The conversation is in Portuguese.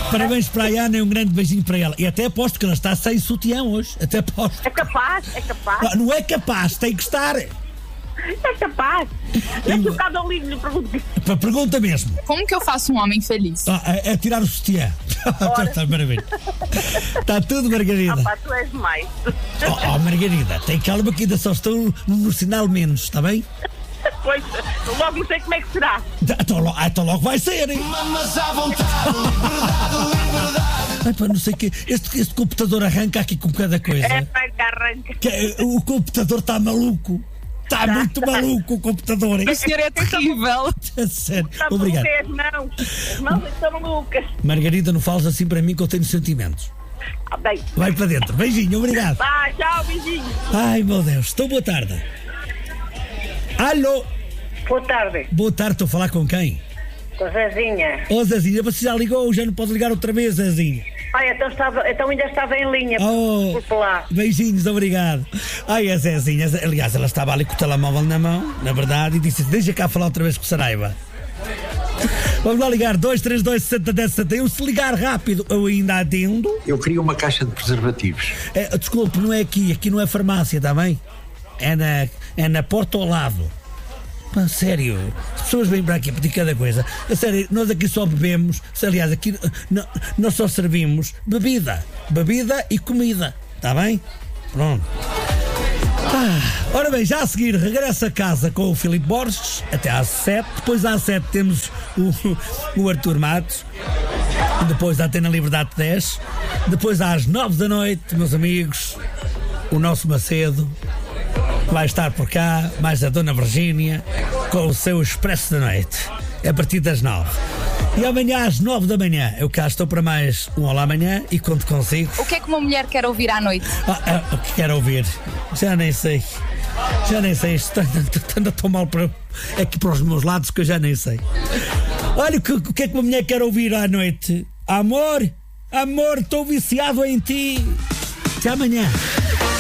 Parabéns para a Ana e um grande beijinho para ela. E até aposto que ela está sem sutiã hoje. Até aposto. É capaz. Não é capaz, tem que estar. É capaz. Daqui um bocado eu ligo-lhe e Pergunta mesmo. Como que eu faço um homem feliz? É tirar o sutiã. Está maravilha. Está tudo, Margarida. tu és demais. Margarida, tem calma que ainda só estou no sinal menos, está bem? Pois, logo não sei como é que será. Então logo vai ser, hein? Mamas à vontade, liberdade. Não sei o quê. Este computador arranca aqui com cada coisa. Arranca. O computador está maluco. Está muito maluco o computador. O senhor é terrível. Sério. Está Obrigado. As mãos estão malucas. Margarida, não fales assim para mim que eu tenho sentimentos. Bem. Vai para dentro. Beijinho, obrigado. Tchau, beijinho. Ai, meu Deus. Então, boa tarde. Alô? Boa tarde. Boa tarde, estou a falar com quem? Com a Zezinha. Zezinha, você já ligou? Já não pode ligar outra vez, Zezinha? Então ainda estava em linha. Por lá. Beijinhos, obrigado. A Zezinha, aliás, ela estava ali com o telemóvel na mão, na verdade, e disse: deixa cá falar outra vez com o Saraiva. Vamos lá ligar, 232-60-10-71. Se ligar rápido, eu ainda atendo. Eu queria uma caixa de preservativos. Desculpe, não é aqui não é farmácia, está bem? É na porta ao lado. Pá, sério, as pessoas vêm para aqui pedir cada coisa. A sério, nós aqui só bebemos. Aliás, aqui nós só servimos bebida e comida. Está bem? Pronto. Ora bem, já a seguir regresso a casa com o Filipe Borges até às 7. Depois às 7 temos o Arthur Matos. Depois da Antena Liberdade 10. Depois às 9 da noite, meus amigos, o nosso Macedo vai estar por cá, mais a Dona Virgínia, com o seu Expresso da Noite, a partir das 9. E amanhã às 9 da manhã, eu cá estou para mais um Olá Amanhã e conto consigo. O que é que uma mulher quer ouvir à noite? O que quer ouvir? Já nem sei, isto anda tão mal aqui para os meus lados que eu já nem sei. Olha, o que é que uma mulher quer ouvir à noite? Amor, estou viciado em ti. Até amanhã.